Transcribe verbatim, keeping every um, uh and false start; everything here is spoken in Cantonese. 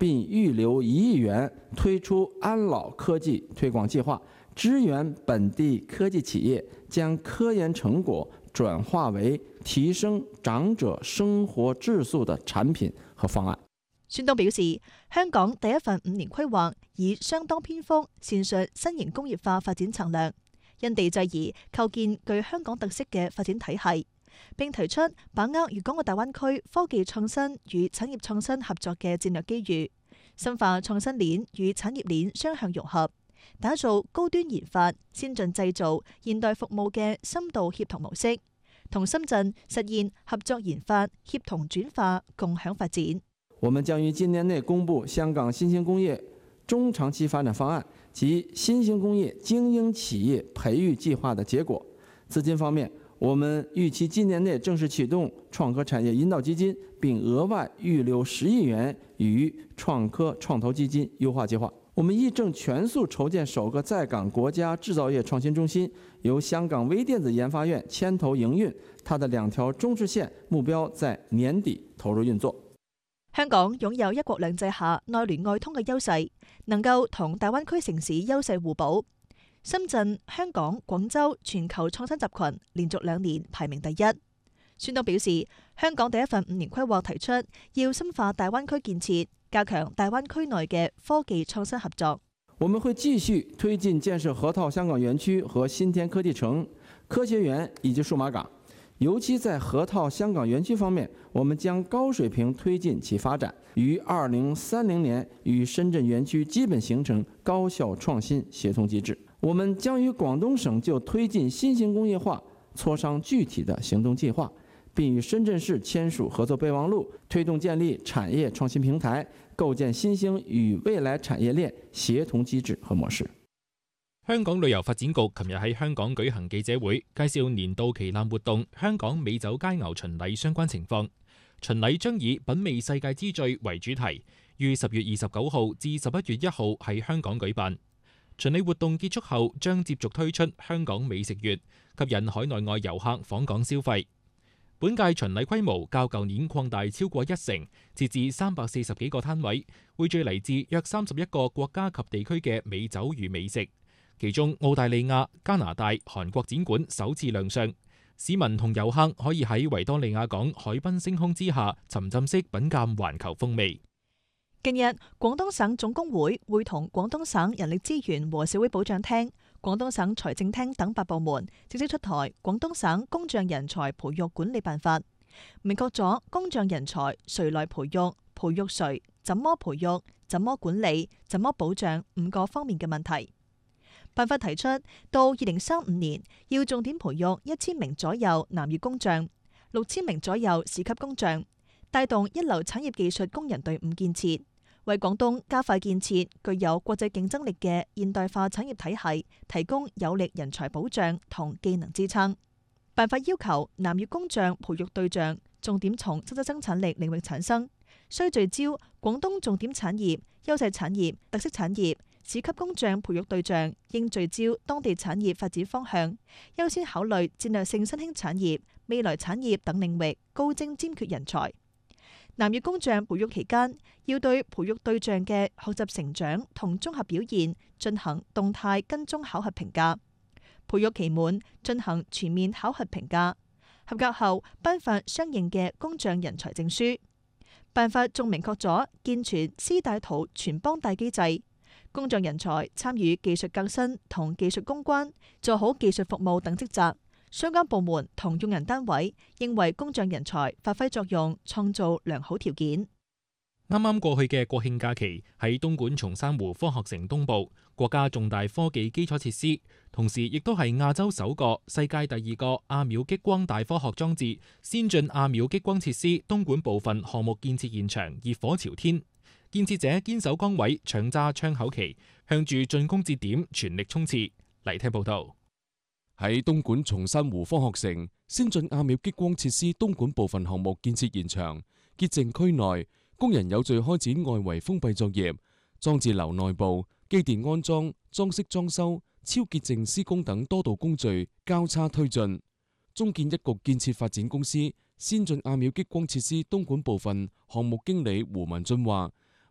並預留一億元推出安老科技推廣計劃，支援本地科技企業將科研成果轉化為提升長者生活質素的產品和方案。 孫東表示，香港第一份五年規劃以相當篇幅闡述新型工業化發展策略，因地制宜構建具香港特色嘅發展體系，並提出把握粵港澳大灣區科技創新與產業創新合作嘅戰略機遇，深化創新鏈與產業鏈雙向融合，打造高端研發、先進製造、現代服務嘅深度協同模式，同深圳實現合作研發、協同轉化、共享發展。 我們將於今年內公布香港新興工業中長期發展方案及新興工業精英企業培育計劃的結果。資金方面，我們預期今年內正式啟動創科產業引導基金，並額外預留十億元於創科創投基金優化計劃。我們亦正全速籌建首個在港國家製造業創新中心，由香港微電子研發院牽頭營運，它的兩條中支線目標在年底投入運作。 香港擁有一國兩制下內聯外通嘅優勢，能夠同大灣區城市優勢互補。深圳、香港、廣州全球創新集群連續兩年排名第一。孫東表示，香港第一份五年規劃提出要深化大灣區建設，加強大灣區內嘅科技創新合作。 我們會繼續推進建設河套香港園區和新田科技城、科學園以及數碼港。尤其在河套香港園區方面，我們將高水平推進其發展，於二零三零年與深圳園區基本形成高效創新協同機制。我們將與廣東省就推進新型工業化磋商具體的行動計劃，並與深圳市簽署合作備忘錄，推動建立產業創新平台，構建新興與未來產業鏈協同機制和模式。 香港旅遊發展局琴日喺香港舉行記者會，介紹年度旗艦活動香港美酒佳餚巡禮相關情況。巡禮將以品味世界之最為主題，於十月二十九號至十一月一號喺香港舉辦。巡禮活動結束後，將接續推出香港美食月，吸引海內外遊客訪港消費。本屆巡禮規模較舊年擴大超過一成，設置三百四十幾個攤位，匯聚嚟自約三十一個國家及地區嘅美酒與美食。其中，澳大利亞、加拿大、韓國展館首次亮相，市民同遊客可以喺維多利亞港海濱星空之下，沉浸式品鑑環球風味。 近日，廣東省總工會會同廣東省人力資源和社會保障廳、廣東省財政廳等八部門正式出台《廣東省工匠人才培育管理辦法》，明確咗工匠人才誰來培育、培育誰、怎麼培育、怎麼管理、怎麼保障五個方面嘅問題。辦法提出，到二零三五年要重點培育一千名左右南粵工匠，六千名左右市級工匠，帶動一流產業技術工人隊伍建設，為廣東加快建設具有國際競爭力嘅現代化產業體系提供有力人才保障同技能支撐。辦法要求南粵工匠培育對象重點從實質生產力領域產生，需聚焦廣東重點產業、優勢產業、特色產業。市級工匠培育對象應聚焦當地產業發展方向，優先考慮戰略性新興產業、未來產業等領域高精尖缺人才。南粵工匠培育期間，要對培育對象嘅學習成長同綜合表現進行動態跟蹤考核評價。培育期滿進行全面考核評價，合格後頒發相應嘅工匠人才證書。辦法仲明確咗健全絲帶圖全幫帶機制。工匠人才參與技術革新同技術攻關，做好技術服務等職責。相關部門同用人單位應為工匠人才發揮作用，創造良好條件。 啱啱過去嘅國慶假期喺東莞松山湖科學城東部，國家重大科技基礎設施，同時亦都係亞洲首個、世界第二個亞秒激光大科學裝置先進亞秒激光設施東莞部分項目建設現場熱火朝天。建設者堅守崗位，搶揸窗口期，向住進攻節點全力衝刺。嚟聽報道。 喺東莞松山湖科學城先進亞秒激光設施東莞部分項目建設現場潔淨區內，工人有序開展外圍封閉作業，裝置樓內部、機電安裝、裝飾裝修、超潔淨施工等多道工序交叉推進。中建一局建設發展公司先進亞秒激光設施東莞部分項目經理胡文俊話：